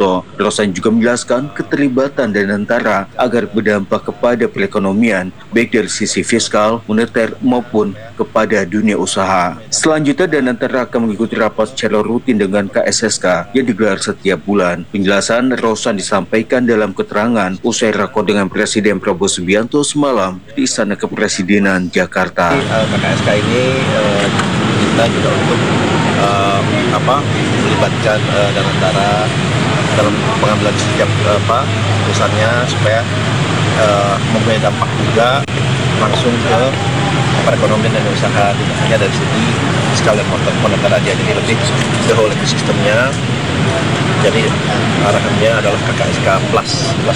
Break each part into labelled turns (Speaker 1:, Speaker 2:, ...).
Speaker 1: Subianto. Rosan juga menjelaskan keterlibatan Danantara agar berdampak kepada perekonomian, baik dari sisi fiskal, moneter maupun kepada dunia usaha. Selanjutnya, Danantara akan mengikuti rapat secara rutin dengan KSSK yang digelar setiap bulan. Penjelasan Rosan disampaikan dalam keterangan usai rakor dengan Presiden Prabowo Subianto semalam di Istana Kepresidenan Jakarta.
Speaker 2: KSSK ini kita juga untuk melibatkan Danantara dalam pengambilan setiap keputusannya supaya mempunyai dampak juga langsung ke perekonomian dan usaha, tidak hanya dari segi fiskal dan moneter aja, jadi lebih the whole ekosistemnya. Jadi arahannya adalah KKSK plus.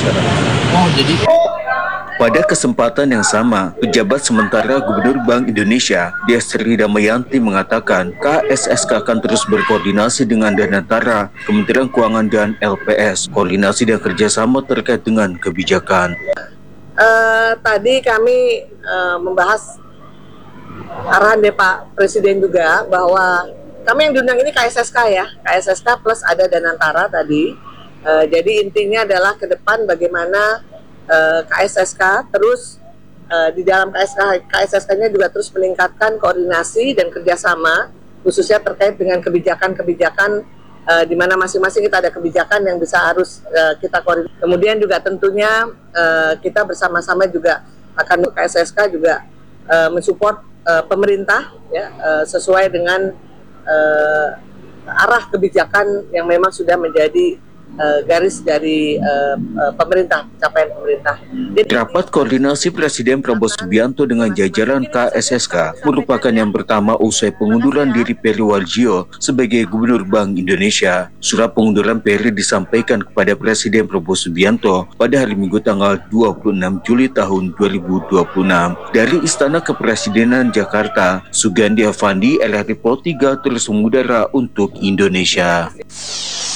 Speaker 1: Pada kesempatan yang sama, pejabat sementara Gubernur Bank Indonesia, Destri Damayanti mengatakan KSSK akan terus berkoordinasi dengan Danantara, Kementerian Keuangan dan LPS, koordinasi dan kerjasama terkait dengan kebijakan.
Speaker 3: Tadi kami membahas arahan dari Pak Presiden juga bahwa kami yang diundang ini KSSK ya, KSSK plus ada Danantara tadi. Jadi intinya adalah ke depan bagaimana KSSK terus di dalam KSSK-nya juga terus meningkatkan koordinasi dan kerjasama khususnya terkait dengan kebijakan-kebijakan di mana masing-masing kita ada kebijakan yang bisa harus kita koordinasi. Kemudian juga tentunya kita bersama-sama juga akan KSSK juga mensupport pemerintah ya sesuai dengan arah kebijakan yang memang sudah menjadi garis dari pemerintah, capaian pemerintah.
Speaker 1: Rapat koordinasi Presiden Prabowo Subianto dengan jajaran KSSK merupakan yang pertama usai pengunduran diri Peri Warjio sebagai Gubernur Bank Indonesia. Surat pengunduran Peri disampaikan kepada Presiden Prabowo Subianto pada hari Minggu tanggal 26 Juli tahun 2026. Dari Istana Kepresidenan Jakarta, Sugandi Avandi, LRI Pro 3 terus mengudara untuk Indonesia.